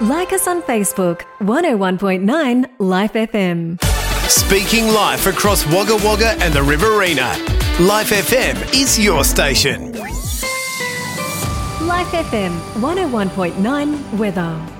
Like us on Facebook, 101.9 Life FM. Speaking live across Wagga Wagga and the Riverina. Life FM is your station. Life FM 101.9 weather.